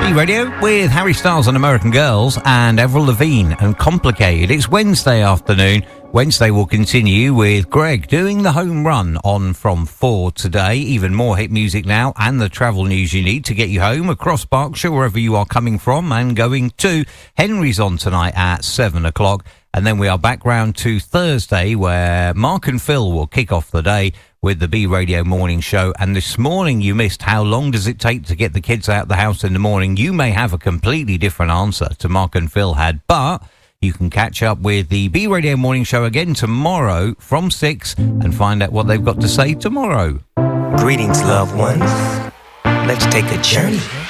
Radio with Harry Styles and American Girls and Avril Lavigne and Complicated. It's Wednesday afternoon. Wednesday will continue with Greg doing the home run on from 4 today. Even more hit music now and the travel news you need to get you home across Berkshire, wherever you are coming from and going to. Henry's on tonight at 7 o'clock. And then we are back round to Thursday, where Mark and Phil will kick off the day with the B Radio Morning Show. And this morning you missed how long does it take to get the kids out of the house in the morning. You may have a completely different answer to Mark and Phil had, but you can catch up with the B Radio Morning Show again tomorrow from 6 and find out what they've got to say tomorrow. Greetings, loved ones. Let's take a journey.